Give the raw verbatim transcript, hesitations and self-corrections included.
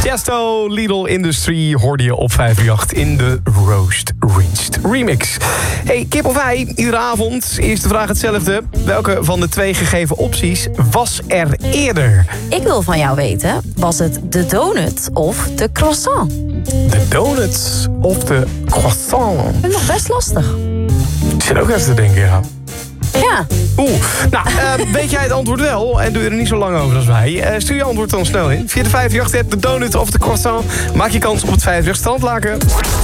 Tiesto, Lidl Industry hoorde je op vijf drie acht in de Roast Rinsed remix. Hey, kip of ei, iedere avond is de vraag hetzelfde. Welke van de twee gegeven opties was er eerder? Ik wil van jou weten, was het de donut of de croissant? De donut of de croissant? Dat is nog best lastig. Ik zit ook even te denken, ja. Ja. Oeh, nou, uh, weet jij het antwoord wel en doe je er niet zo lang over als wij? Uh, stuur je antwoord dan snel in. Via de vijf drie acht app, de donut of de croissant. Maak je kans op het vijf drie acht strandlaken.